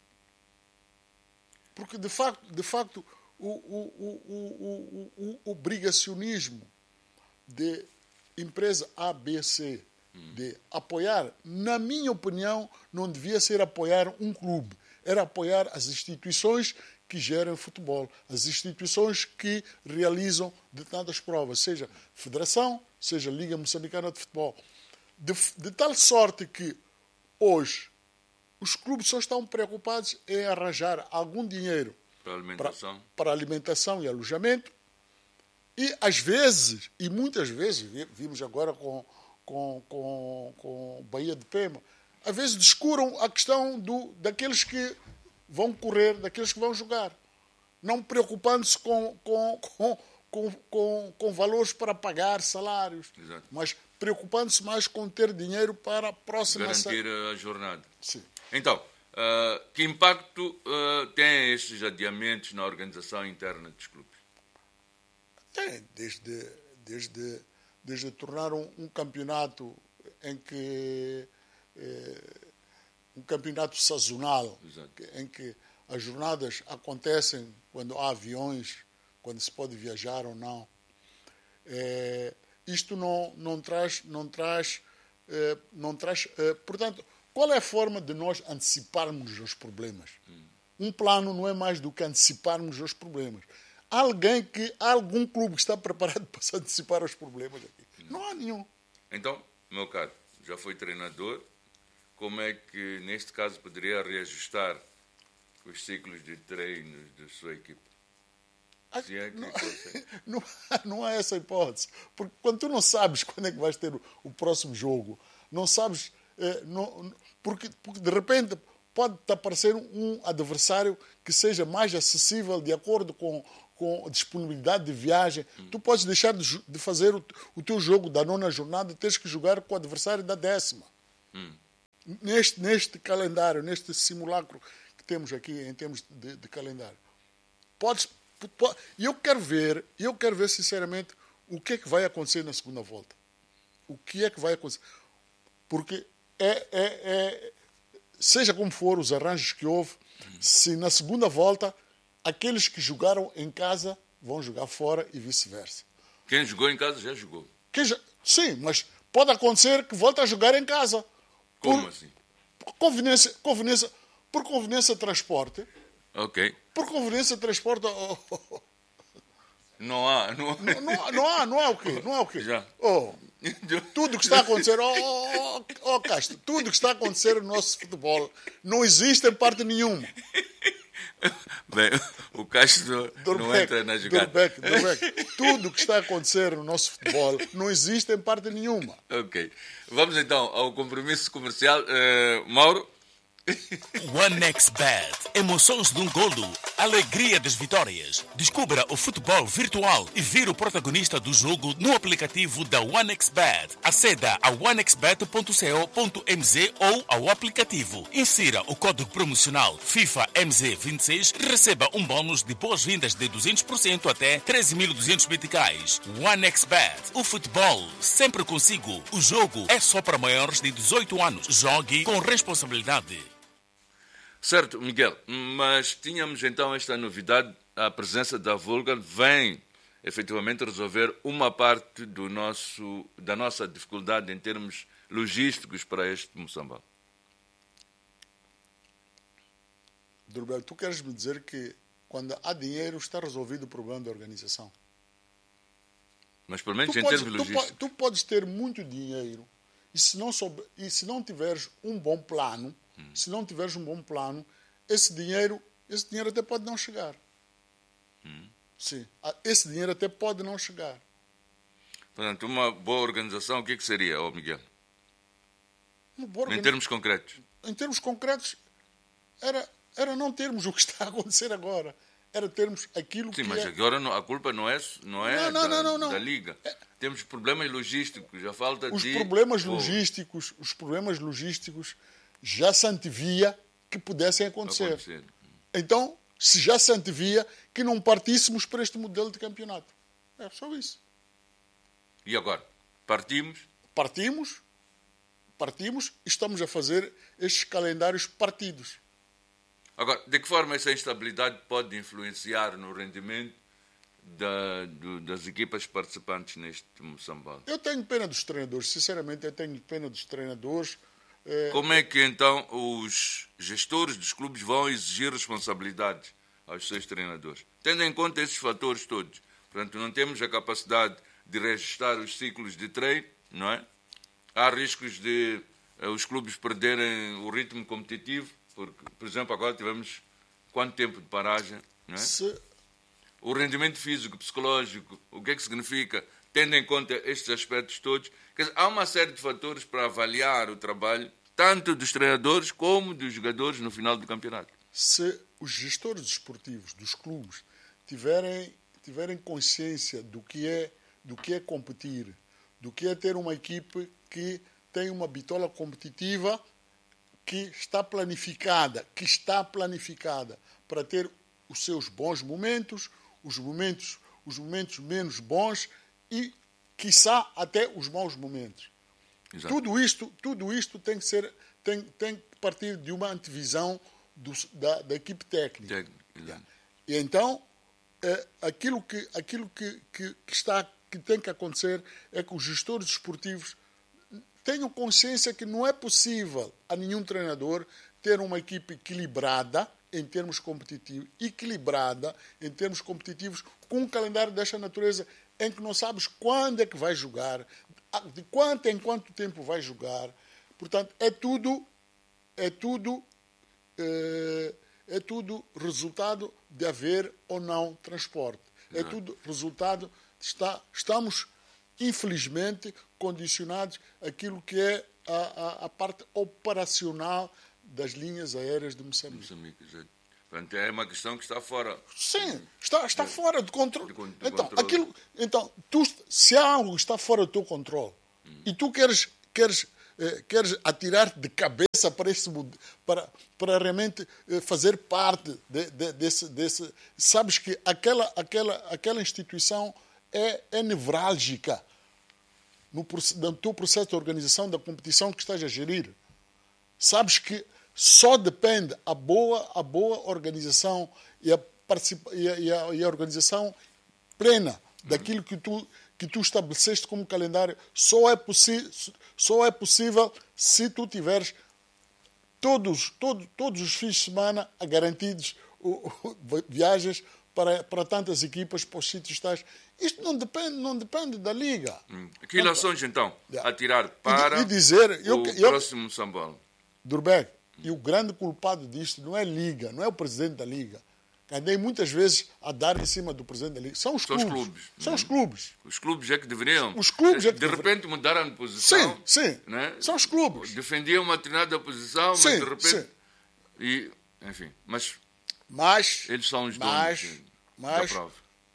Porque, de facto, de facto o, o, o, o, o, o obrigacionismo de empresa A, B, C, hum. de apoiar, na minha opinião, não devia ser apoiar um clube, era apoiar as instituições que geram futebol, as instituições que realizam determinadas provas, seja Federação, seja Liga Moçambicana de Futebol. De, de tal sorte que, hoje, os clubes só estão preocupados em arranjar algum dinheiro
para alimentação,
para, para alimentação e alojamento. E, às vezes, e muitas vezes, vimos agora com, com, com, com Bahia de Pema, às vezes descuram a questão do, daqueles que vão correr, daqueles que vão jogar, não preocupando-se com, com, com, com, com, com valores para pagar salários,
Exato.
mas preocupando-se mais com ter dinheiro para a próxima...
Garantir a jornada.
Sim.
Então, uh, que impacto uh, têm estes adiamentos na organização interna dos clubes?
Tem, desde, desde, desde tornar um, um campeonato em que... Eh, um campeonato sazonal, Exato. em que as jornadas acontecem quando há aviões, quando se pode viajar ou não. É, isto não, não traz... Não traz, é, não traz é, portanto, qual é a forma de nós anteciparmos os problemas? Hum. Um plano não é mais do que anteciparmos os problemas. Há alguém que, há algum clube que está preparado para se antecipar os problemas aqui? Não, não há nenhum.
Então, meu caro, já foi treinador, como é que, neste caso, poderia reajustar os ciclos de treinos da sua equipe? Se é que
não, não, não há essa hipótese. Porque quando tu não sabes quando é que vais ter o, o próximo jogo, não sabes... Eh, não, porque, porque, de repente, pode te aparecer um adversário que seja mais acessível de acordo com, com a disponibilidade de viagem. Hum. Tu podes deixar de, de fazer o, o teu jogo da nona jornada e tens que jogar com o adversário da décima. Hum. Neste, neste calendário, neste simulacro que temos aqui em termos de, de calendário. Podes, pode, eu quero ver, eu quero ver sinceramente o que é que vai acontecer na segunda volta. O que é que vai acontecer? Porque é, é, é, seja como for os arranjos que houve, se na segunda volta aqueles que jogaram em casa vão jogar fora e vice-versa.
Quem jogou em casa já jogou.
Quem já, sim, mas pode acontecer que volte a jogar em casa.
Como
por,
assim?
Conveniência, conveniência, por conveniência de transporte.
Ok.
Por conveniência de transporte... Oh, oh, oh.
Não há, não há.
Não, não, não há, não há o quê? Não há o quê?
Já.
Oh, tudo que está a acontecer, oh, oh, oh, oh, Castro, tudo que está a acontecer no nosso futebol não existe em parte nenhuma.
Bem, o Castro
Durbeck,
não entra na jogada.
Durbeck, Durbeck, tudo que está a acontecer no nosso futebol não existe em parte nenhuma.
Ok. Vamos então ao compromisso comercial. Uh, Mauro?
OneXBet. Emoções de um golo. Alegria das vitórias. Descubra o futebol virtual e vire o protagonista do jogo no aplicativo da OneXBet. Aceda a one x bet ponto co ponto m z ou ao aplicativo. Insira o código promocional FIFA M Z vinte e seis e receba um bônus de boas-vindas de duzentos por cento até treze mil e duzentos meticais. OneXBet. O futebol sempre consigo. O jogo é só para maiores de dezoito anos. Jogue com responsabilidade.
Certo, Miguel, mas tínhamos então esta novidade, a presença da Vulcan vem efetivamente resolver uma parte do nosso, da nossa dificuldade em termos logísticos para este Moçambique.
Durbeck, tu queres me dizer que quando há dinheiro está resolvido o problema da organização?
Mas pelo menos
tu
em
podes,
termos
tu
logísticos.
Tu podes ter muito dinheiro e se não, souber, e se não tiveres um bom plano, hum. se não tiveres um bom plano, esse dinheiro, esse dinheiro até pode não chegar. Hum. Sim, esse dinheiro até pode não chegar.
Portanto, uma boa organização, o que, é que seria, oh Miguel?
Uma boa organização,
em termos concretos?
Em termos concretos, era, era não termos o que está a acontecer agora. Era termos aquilo
Sim,
que
mas
é...
agora não, a culpa não é, não é
não, não,
da,
não, não,
da Liga.
É...
Temos problemas logísticos, a falta
os
de...
Problemas
oh.
logísticos, os problemas logísticos já se antevia que pudessem acontecer. acontecer. Então, se já se antevia que não partíssemos para este modelo de campeonato. É só isso.
E agora? Partimos?
Partimos, partimos e estamos a fazer estes calendários partidos.
Agora, de que forma essa instabilidade pode influenciar no rendimento da, do, das equipas participantes neste Moçambique?
Eu tenho pena dos treinadores, sinceramente, eu tenho pena dos treinadores. É...
Como é que então os gestores dos clubes vão exigir responsabilidades aos seus treinadores? Tendo em conta esses fatores todos. Portanto, não temos a capacidade de registrar os ciclos de treino, não é? Há riscos de uh, os clubes perderem o ritmo competitivo. Porque, por exemplo, agora tivemos quanto tempo de paragem, não é?
Se...
O rendimento físico, psicológico, o que é que significa, tendo em conta estes aspectos todos. Quer dizer, há uma série de fatores para avaliar o trabalho, tanto dos treinadores como dos jogadores no final do campeonato.
Se os gestores desportivos dos clubes tiverem, tiverem consciência do que, é, do que é competir, do que é ter uma equipe que tem uma bitola competitiva que está planificada, que está planificada para ter os seus bons momentos, os momentos, os momentos menos bons e, quiçá, até os maus momentos. Exato. Tudo isto, tudo isto tem que ser, tem, tem que partir de uma antevisão do, da, da equipe técnica.
Exato.
E então, é, aquilo, que, aquilo que, que, que, está, que tem que acontecer é que os gestores desportivos tenham consciência que não é possível a nenhum treinador ter uma equipe equilibrada em termos competitivos, equilibrada em termos competitivos, com um calendário desta natureza em que não sabes quando é que vai jogar, de quanto em quanto tempo vai jogar. Portanto, é tudo, é tudo, é, é tudo resultado de haver ou não transporte. É tudo resultado, está, estamos infelizmente condicionados àquilo que é a, a, a parte operacional das linhas aéreas de Moçambique.
Moçambique, exato. Portanto, é uma questão que está fora.
Sim, está, está
de,
fora de controle.
De, de
então,
controle.
Aquilo, então tu, se há algo que está fora do teu controle hum. e tu queres, queres, eh, queres atirar de cabeça para, esse, para, para realmente eh, fazer parte de, de, desse, desse... Sabes que aquela, aquela, aquela instituição é, é nevrálgica no, no teu processo de organização da competição que estás a gerir. Sabes que só depende a boa, a boa organização e a, e a, e a, e a organização plena daquilo que tu, que tu estabeleceste como calendário. Só é, possi- só é possível se tu tiveres todos, todos, todos os fins de semana garantidos o, o, viagens para, para tantas equipas, para os sítios tais. Isto não depende, não depende da Liga.
Hum. Que ilações, então,
yeah.
a tirar para
e, e dizer,
o
eu, eu,
próximo São Paulo?
Durbeck, e o grande culpado disto não é a Liga, não é o presidente da Liga. Andei muitas vezes a dar em cima do presidente da Liga. São os clubes. São os clubes. São os clubes.
Os clubes é que deveriam.
Os clubes é que
de repente
deveriam.
mudaram de posição.
Sim, sim.
Né?
São os clubes.
Defendiam uma determinada posição,
sim,
mas de repente.
Sim.
E, enfim, mas,
mas
eles são os
mas,
donos
mas,
da prova.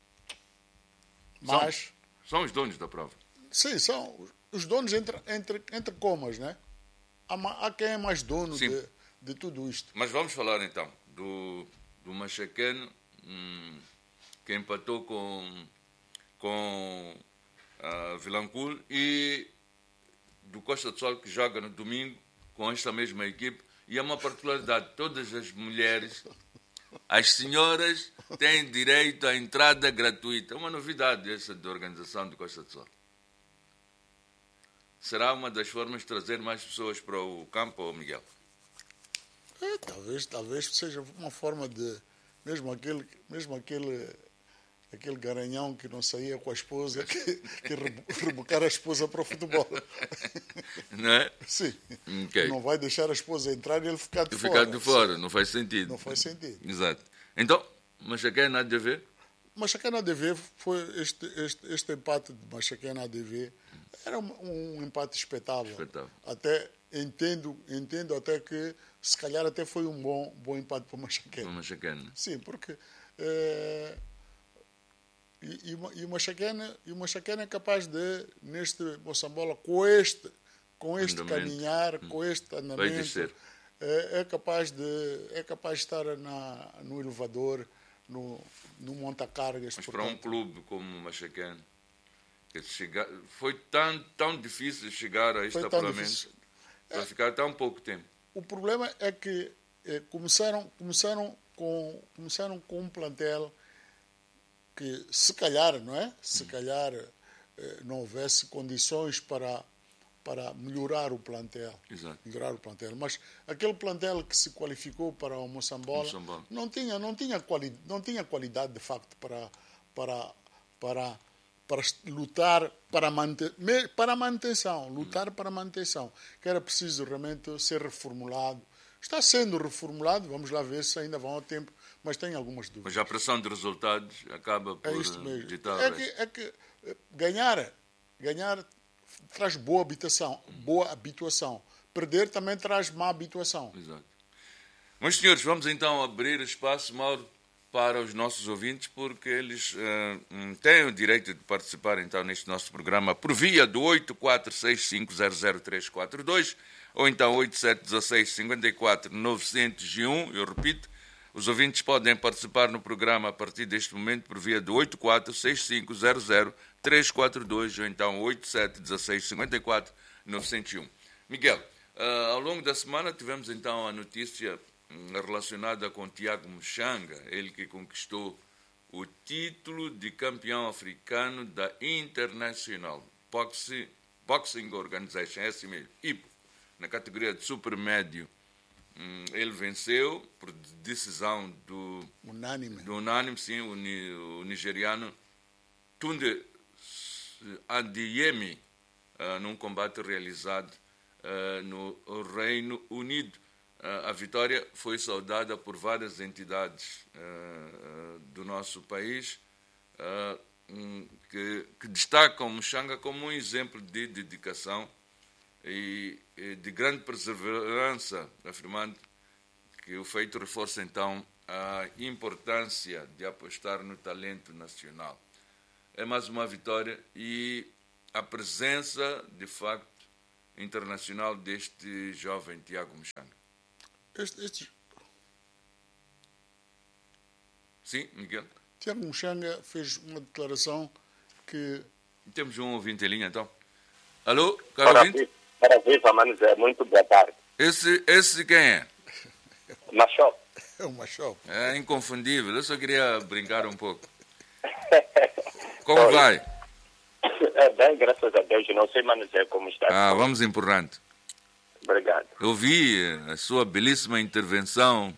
Mas,
são, são os donos da prova.
Sim, são os donos entre, entre, entre comas, né? Há, há quem é mais dono de, de tudo isto.
Mas vamos falar então do, do Machaqueno, hum, que empatou com, com a Vilanculo, e do Costa do Sol, que joga no domingo com esta mesma equipe. E é uma particularidade: todas as mulheres, as senhoras, têm direito à entrada gratuita. É uma novidade essa da organização do Costa do Sol. Será uma das formas de trazer mais pessoas para o campo, Miguel?
É, talvez, talvez seja uma forma de... Mesmo aquele, mesmo aquele, aquele garanhão que não saía com a esposa, que, que rebocar a esposa para o futebol.
Não é?
Sim.
Okay.
Não vai deixar a esposa entrar e ele ficar de
e
fora.
Ficar de fora, não faz sentido.
Não faz sentido.
Exato. Então, Machaquena nada de ver?
Machaquena A D V foi este, este, este empate de Machaquena A D V era um, um empate espetável.
espetável.
Até entendo, entendo até que se calhar até foi um bom, bom empate para o Machaquena.
O Machaquena.
Sim, porque é, e, e o Machaquena e o Machaquena é capaz de, neste Moçambola, com este, com este
andamento.
caminhar,
hum.
com este andamento, é, é capaz de é capaz de estar na, no elevador, no, no monta-cargas.
Mas
portanto,
para um clube como o Machaquena, que chegar, foi tão, tão difícil chegar a este apuramento, para é, ficar tão pouco tempo.
O problema é que eh, começaram, começaram, com, começaram com um plantel que, se calhar, não é? Se calhar eh, não houvesse condições para, para melhorar o plantel.
Exato.
Melhorar o plantel. Mas aquele plantel que se qualificou para o Moçambola,
Moçambola.
não tinha, não tinha, quali, não tinha qualidade, de facto, para, para, para, para lutar para, manter, para a manutenção. Lutar para a manutenção. Que era preciso realmente ser reformulado. Está sendo reformulado, vamos lá ver se ainda vão ao tempo, mas tem algumas dúvidas.
Mas a pressão de resultados acaba por
é isto mesmo.
ditar.
É que, é que ganhar, ganhar traz boa habitação, boa habituação. Perder também traz má habituação.
Exato. Meus senhores, vamos então abrir espaço, Mauro, para os nossos ouvintes, porque eles uh, têm o direito de participar então neste nosso programa por via do oito quatro seis cinco zero zero três quatro dois ou então oito sete um seis cinco quatro nove zero um. Eu repito, os ouvintes podem participar no programa a partir deste momento por via do oito quatro seis cinco zero zero três quatro dois ou então oito sete um seis cinco quatro nove zero um. Miguel, uh, ao longo da semana tivemos então a notícia relacionada com Tiago Mchanga, ele que conquistou o título de campeão africano da International Boxing, Boxing Organization, é assim mesmo, I B O, na categoria de supermédio. Ele venceu por decisão do
unânime,
do unânime sim, o, o nigeriano Tunde Adeyemi, uh, num combate realizado uh, no Reino Unido. Uh, a vitória foi saudada por várias entidades uh, uh, do nosso país uh, um, que, que destacam Mchanga como um exemplo de dedicação e, e de grande perseverança, afirmando que o feito reforça então a importância de apostar no talento nacional. É mais uma vitória e a presença, de facto, internacional deste jovem Tiago Muxanga.
Este, este...
Sim, Miguel?
Tiago Muxanga fez uma declaração que...
Temos um ouvinte em linha, então. Alô, caro
para
ouvinte?
Para viva, Manzé, muito boa tarde.
Esse, esse quem é?
Machó.
É um Machó.
É inconfundível, eu só queria brincar um pouco. Como Oi. vai?
É bem, graças a Deus. Não sei, Manzé, como está.
Ah, vamos empurrando.
Obrigado.
Eu vi a sua belíssima intervenção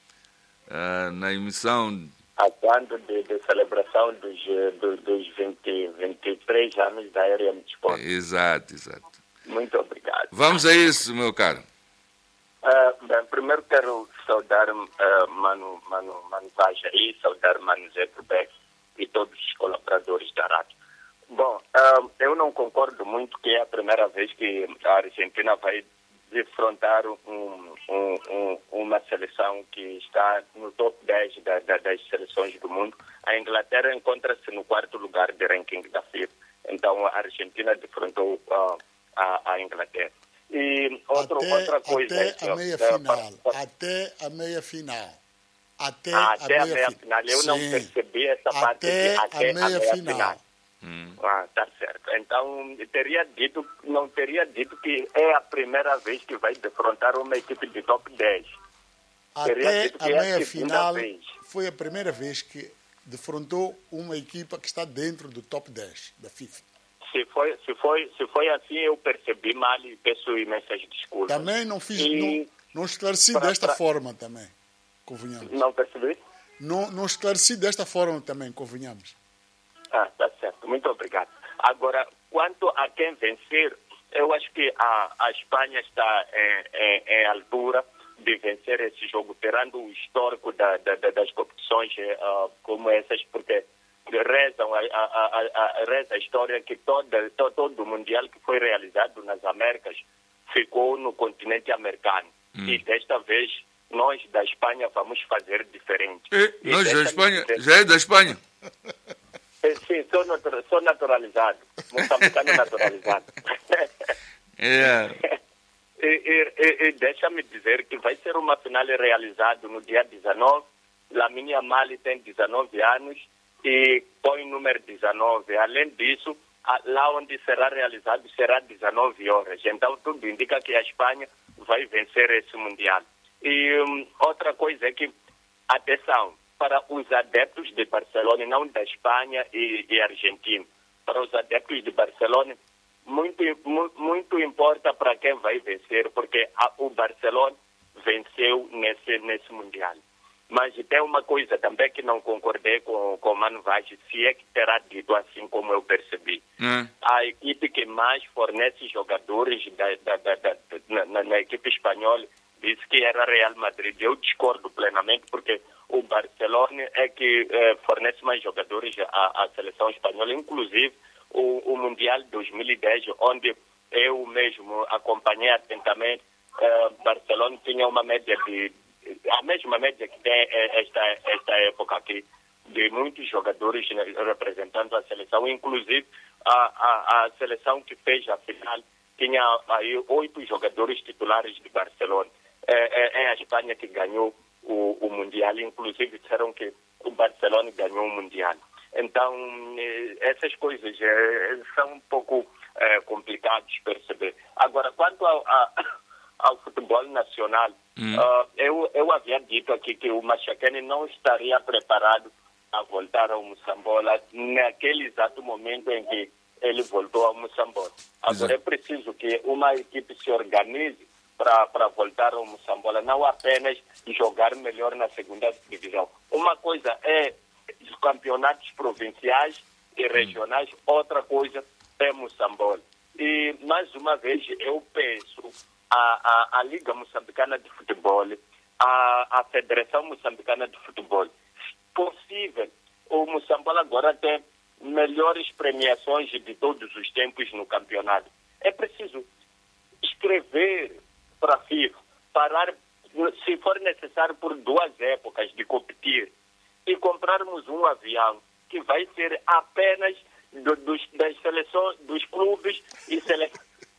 uh, na emissão...
A quando de, de celebração dos, dos, dos vinte, vinte e três anos da Aérea Multisport.
Exato, exato.
Muito obrigado.
Vamos a isso, meu caro.
Uh, bem, primeiro quero saudar uh, Mano, Mano, Mano Vajari, saudar Mano Zé Beck e todos os colaboradores da rádio. Bom, uh, eu não concordo muito que é a primeira vez que a Argentina vai defrontar um, um, um, uma seleção que está no top dez da, da, das seleções do mundo. A Inglaterra encontra-se no quarto lugar de ranking da FIFA. Então, a Argentina defrontou uh, a, a Inglaterra. E outro,
até,
outra coisa...
Até a meia é, final. Para... Até a meia final. Até,
ah, até a meia, meia
final.
final. Eu
Sim.
não percebi essa
até
parte de até
a meia, a meia final.
final. Hum. Ah, tá certo. Então, teria dito, não teria dito que é a primeira vez que vai defrontar uma equipe de top dez.
Até a meia final vez. Foi a primeira vez que defrontou uma equipa que está dentro do top dez da FIFA.
Se foi, se foi, se foi assim, eu percebi mal e peço imensas desculpas.
Também não fiz, e... não, não esclareci pra, desta pra... forma também, convenhamos.
Não percebi?
Não, não esclareci desta forma também, convenhamos.
Ah, tá certo. Muito obrigado. Agora, quanto a quem vencer, eu acho que a, a Espanha está em, em, em altura de vencer esse jogo, perando o histórico da, da, das competições uh, como essas, porque rezam a, a, a, a, reza a história que toda, todo, todo o Mundial que foi realizado nas Américas ficou no continente americano. Hum. E desta vez, nós da Espanha vamos fazer diferente.
E, e nós da Espanha? Dizer... Já é da Espanha?
Sim, sou, natura, sou naturalizado. Moçambicano naturalizado.
Yeah.
e, e, e, e deixa-me dizer que vai ser uma final realizada no dia dezenove. Lamine Yamal tem dezenove anos e põe o número dezenove. Além disso, lá onde será realizado será dezenove horas. Então, tudo indica que a Espanha vai vencer esse Mundial. E um, outra coisa é que, atenção, para os adeptos de Barcelona, não da Espanha e, e Argentina, para os adeptos de Barcelona, muito, muito, muito importa para quem vai vencer, porque a, o Barcelona venceu nesse, nesse Mundial. Mas tem uma coisa também que não concordei com, com o Mano Vaz, se é que terá dito assim como eu percebi. Hum. A equipe que mais fornece jogadores da, da, da, da, na, na, na equipe espanhola disse que era Real Madrid. Eu discordo plenamente, porque o Barcelona é que eh, fornece mais jogadores à, à seleção espanhola, inclusive o, o Mundial dois mil e dez, onde eu mesmo acompanhei atentamente. Eh, Barcelona tinha uma média de a mesma média que tem esta, esta época aqui, de muitos jogadores representando a seleção, inclusive a, a, a seleção que fez a final tinha aí oito jogadores titulares de Barcelona. É, é, é a Espanha que ganhou o, o Mundial, inclusive disseram que o Barcelona ganhou o Mundial. Então, essas coisas é, são um pouco é, complicadas de perceber. Agora, quanto ao, a, ao futebol nacional, hum. uh, eu, eu havia dito aqui que o Machacane não estaria preparado a voltar ao Moçambola naquele exato momento em que ele voltou ao Moçambola. Agora, Exato. é preciso que uma equipe se organize para voltar ao Moçambola, não apenas jogar melhor na segunda divisão. Uma coisa é os campeonatos provinciais e regionais, hum. outra coisa é Moçambola. E, mais uma vez, eu penso a, a, a Liga Moçambicana de Futebol, a, a Federação Moçambicana de Futebol, possível o Moçambola agora tem melhores premiações de todos os tempos no campeonato. É preciso escrever para a FIFA, parar, se for necessário, por duas épocas de competir e comprarmos um avião que vai ser apenas do, dos, das seleções, dos clubes e, sele,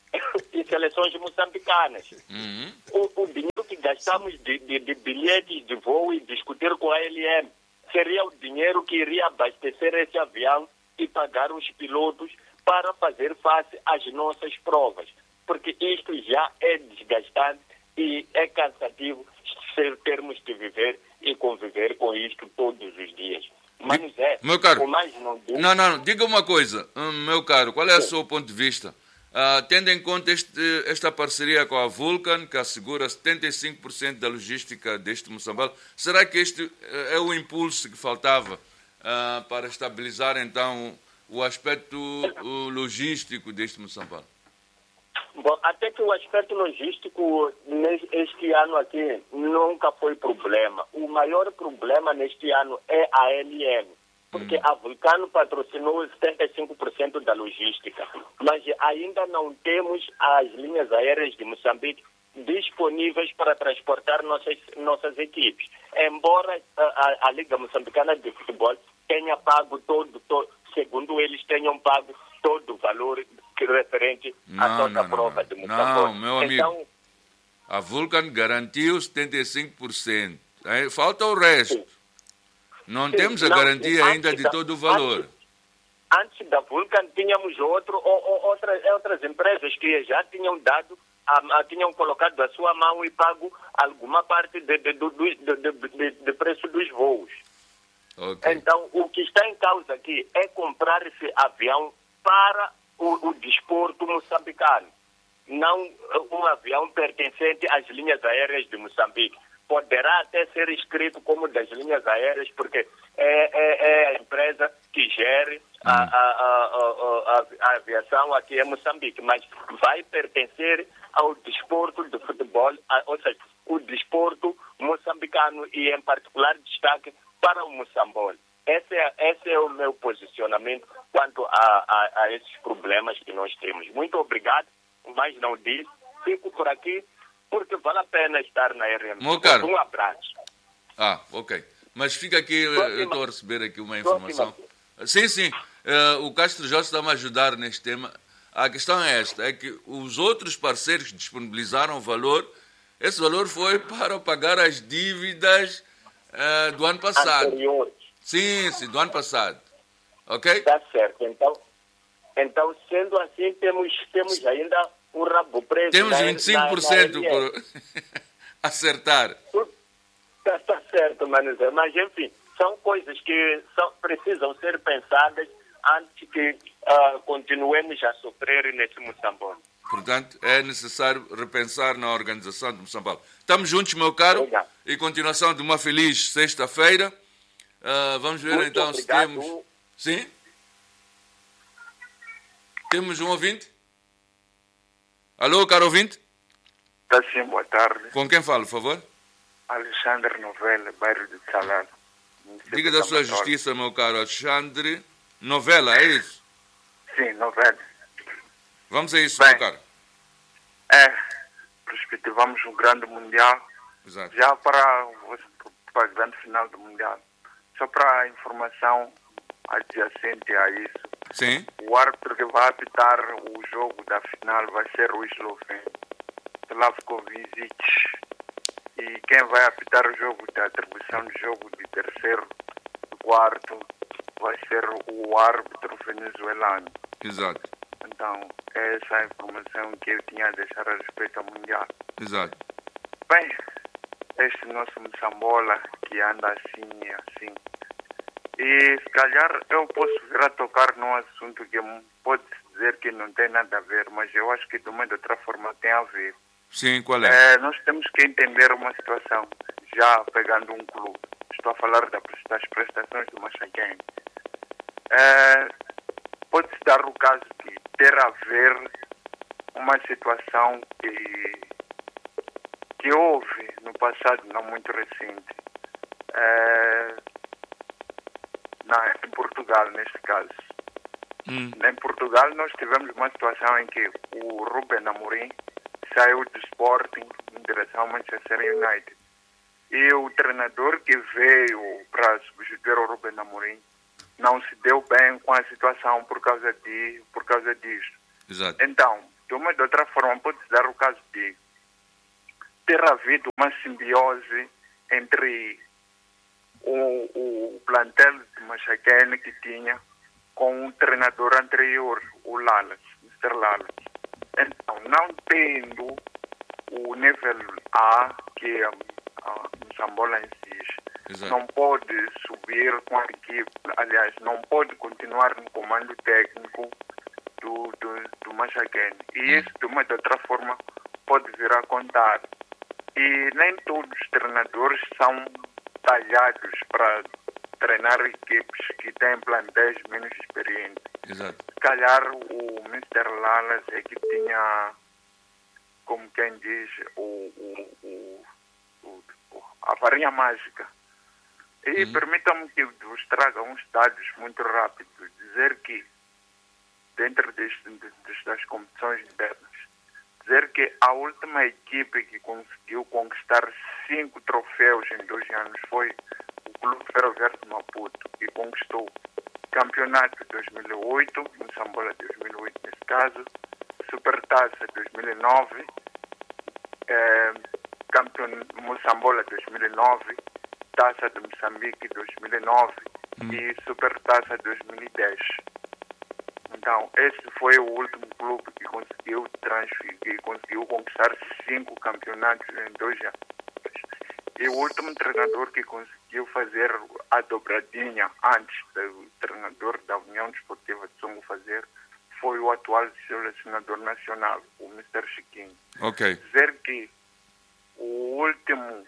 e seleções moçambicanas.
Uhum.
O, o dinheiro que gastamos de, de, de bilhetes de voo e discutir com a L M seria o dinheiro que iria abastecer esse avião e pagar os pilotos para fazer face às nossas provas. Porque isto já é desgastante e é cansativo ser, termos de viver e conviver com isto todos os dias. Mas é,
meu caro,
o mais não digo...
não, não, diga uma coisa, meu caro, qual é o seu ponto de vista? Uh, tendo em conta este, esta parceria com a Vulcan, que assegura setenta e cinco por cento da logística deste Moçambique, será que este uh, é o impulso que faltava uh, para estabilizar, então, o aspecto uh, logístico deste Moçambique?
Bom, até que o aspecto logístico este ano aqui nunca foi problema. O maior problema neste ano é a L M, porque hum. a Vulcano patrocinou setenta e cinco por cento da logística, mas ainda não temos as linhas aéreas de Moçambique disponíveis para transportar nossas, nossas equipes. Embora a, a, a Liga Moçambicana de Futebol tenha pago todo, todo, segundo eles tenham pago todo o valor referente
não,
à toda
não,
a prova
não,
de Moçambique.
Não, meu amigo,
então,
a Vulcan garantiu setenta e cinco por cento. Falta o resto.
sim.
Não
sim,
temos a
não,
garantia ainda de
da,
todo o valor.
Antes, antes da Vulcan tínhamos outro, ou, ou, outras, outras empresas que já tinham dado, a, a, tinham colocado a sua mão e pago alguma parte de, de, de, de, de, de, de preço dos voos.
Okay.
Então, o que está em causa aqui é comprar esse avião para o, o desporto moçambicano, não um avião pertencente às linhas aéreas de Moçambique. Poderá até ser inscrito como das linhas aéreas, porque é, é, é a empresa que gere a, a, a, a, a aviação aqui em Moçambique, mas vai pertencer ao desporto de futebol, a, ou seja, o desporto moçambicano e, em particular, destaque para o Moçambique. Esse é, esse é o meu posicionamento quanto a, a, a esses problemas que nós temos. Muito obrigado, mas não disse. Fico por aqui porque vale a pena estar na R M.
Meu caro.
Um abraço.
Ah, ok. Mas fica aqui,
Próxima.
eu estou a receber aqui uma informação.
Próxima.
Sim, sim. Uh, o Castro Jorge está-me a ajudar neste tema. A questão é esta, é que os outros parceiros que disponibilizaram o valor, esse valor foi para pagar as dívidas uh, do ano passado.
Anteriores.
Sim, sim, do ano passado. Ok?
Está certo. Então, então, sendo assim, temos, temos ainda um rabo preso.
Temos
na,
vinte e cinco por cento
na, na
por acertar.
Está tá certo, Manuzé. Mas, enfim, são coisas que são, precisam ser pensadas antes que uh, continuemos a sofrer nesse Moçambique.
Portanto, é necessário repensar na organização do Moçambique. Estamos juntos, meu caro,
Obrigado.
E continuação de uma feliz sexta-feira. Uh, vamos ver
Muito
então
obrigado.
se temos... Sim? Temos um ouvinte? Alô, caro ouvinte?
Está sim, boa tarde.
Com quem falo, por favor?
Alexandre Novela, bairro de Salado.
Diga da sua justiça, meu caro Alexandre. Novela, é isso?
Sim, Novela.
Vamos a isso,
Bem,
meu caro.
É, perspectivamos um grande mundial.
Exato.
Já para, para a grande final do mundial. Só para a informação adjacente a isso.
Sim.
O árbitro que vai apitar o jogo da final vai ser o esloveno, Slavko Vizic. E quem vai apitar o jogo da atribuição do jogo de terceiro e quarto vai ser o árbitro venezuelano.
Exato.
Então, é essa a informação que eu tinha a deixar a respeito ao Mundial.
Exato.
Bem, este nosso Moçambola que anda assim e assim. E se calhar eu posso vir a tocar num assunto que pode dizer que não tem nada a ver, mas eu acho que de uma ou de outra forma tem a ver.
Sim, qual é?
É, nós temos que entender uma situação, já pegando um clube. Estou a falar da, das prestações do Machaquém. É, pode-se dar o caso de ter a ver uma situação que, que houve no passado, não muito recente, é, na, em Portugal, neste caso.
Hum.
Em Portugal nós tivemos uma situação em que o Rubén Amorim saiu do Sporting em direção ao Manchester United. E o treinador que veio para substituir o Ruben Amorim não se deu bem com a situação por causa, de, por causa disso.
Exato.
Então, de uma ou de outra forma, pode-se dar o caso de ter havido uma simbiose entre o, o plantel de Machakene que tinha com o treinador anterior, o Lalas, mister Lalas. Então, não tendo o nível A, que a, a Moçambola exige,
Exato.
não pode subir com a equipe, aliás, não pode continuar no comando técnico do, do, do Machakene. E isso, de uma ou de outra forma, pode vir a contar. E nem todos os treinadores são talhados para treinar equipes que têm plantéis menos experientes.
Exato.
Se calhar o mister Lalas é que tinha, como quem diz, o, o, o, o, a varinha mágica. E
Uhum.
permitam-me que vos traga uns dados muito rápidos. Dizer que, dentro deste, das competições internas, dizer que a última equipe que conseguiu conquistar cinco troféus em dois anos foi o Clube Ferroviário de Maputo, que conquistou Campeonato dois mil e oito, Moçambola dois mil e oito nesse caso, Supertaça dois mil e nove, eh, Campeon... Moçambola dois mil e nove, Taça de Moçambique dois mil e nove hum. e Supertaça dois mil e dez. Então, esse foi o último clube que conseguiu transferir, que conseguiu conquistar cinco campeonatos em dois anos. E o último treinador que conseguiu fazer a dobradinha antes do treinador da União Desportiva de Songo fazer foi o atual selecionador nacional, o mister Chiquinho.
Ok.
Dizer que o último,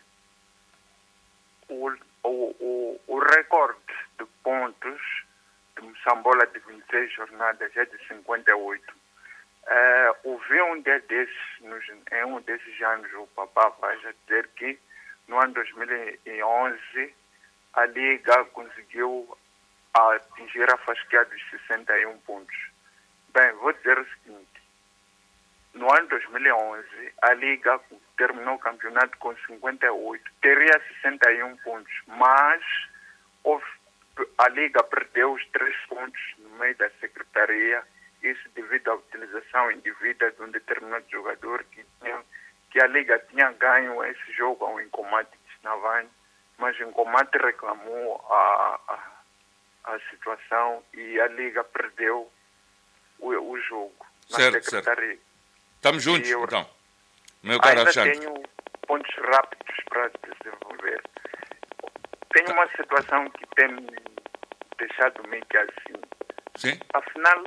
o, o, o, o recorde de pontos de Moçambola de vinte e seis jornadas é de cinquenta e oito. Uh, ouvi um dia desses, nos, em um desses anos, o Papá vai dizer que no ano dois mil e onze a Liga conseguiu atingir a fasquia dos sessenta e um pontos. Bem, vou dizer o seguinte, no ano dois mil e onze a Liga terminou o campeonato com cinquenta e oito, teria sessenta e um pontos, mas houve, a Liga perdeu os três pontos no meio da secretaria, isso devido à utilização indevida de um determinado jogador que, tinha, que a Liga tinha ganho esse jogo ao Incomate de Sinavane, mas o Incomate reclamou a, a, a situação e a Liga perdeu o, o jogo na
certo,
secretaria.
Certo. Estamos juntos,
eu,
então. Meu caro
ainda
Alexandre.
tenho pontos rápidos para desenvolver. Tem uma situação que tem deixado meio que assim.
Sim.
Afinal,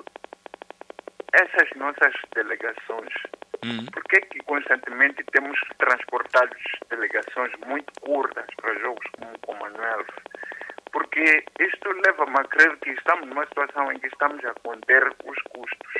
essas nossas delegações, uhum. por que que constantemente temos transportado delegações muito curtas para jogos como o Commonwealth? Porque isto leva-me a crer que estamos numa situação em que estamos a conter os custos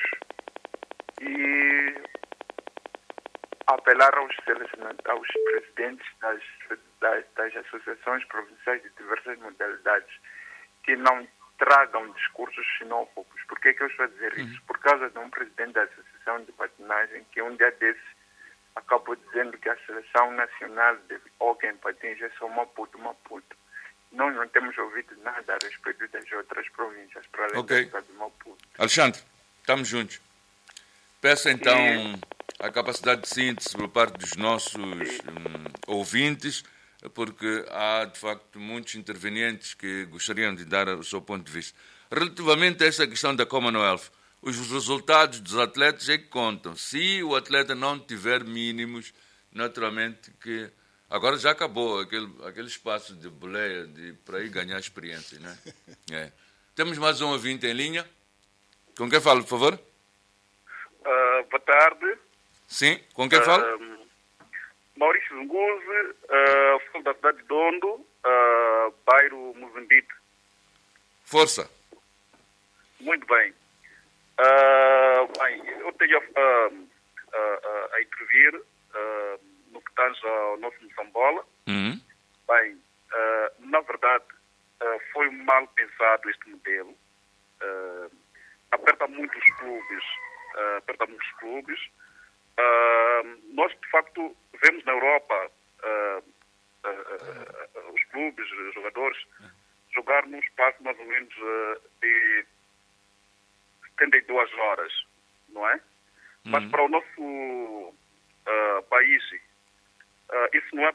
e apelar aos, aos presidentes das, das, das associações provinciais de diversas modalidades que não tragam discursos xenófobos. Por que é que eu estou a dizer isso? Por causa de um presidente da Associação de Patinagem que um dia desses acabou dizendo que a Seleção Nacional de Hóquei em Patins é só Maputo, Maputo. Nós não temos ouvido nada a respeito das outras províncias, para além
okay.
da de Maputo.
Alexandre, estamos juntos. Peço então e... a capacidade de síntese por parte dos nossos hum, ouvintes, porque há, de facto, muitos intervenientes que gostariam de dar o seu ponto de vista. Relativamente a essa questão da Commonwealth, os resultados dos atletas é que contam. Se o atleta não tiver mínimos, naturalmente que... Agora já acabou aquele, aquele espaço de boleia de, para ir ganhar experiência, né? É. Temos mais um ouvinte em linha. Com quem falo, por favor?
Uh, boa tarde.
Sim, com quem uh, falo?
Maurício Zunguzi, uh, falo da cidade de Dondo, uh, bairro Moçambique.
Força.
Muito bem. Uh, bem, eu tenho uh, uh, uh, a intervir uh, no que tange ao nosso Moçambola.
Uhum.
Bem, uh, na verdade, uh, foi mal pensado este modelo. Uh, aperta muitos clubes, uh, aperta muitos clubes. Uh, nós, de facto, vemos na Europa uh, uh, uh, uh, os clubes, os jogadores, jogar num espaço mais ou menos uh, de setenta e duas horas, não é? Mas
Uhum.
para o nosso uh, país, uh, isso não é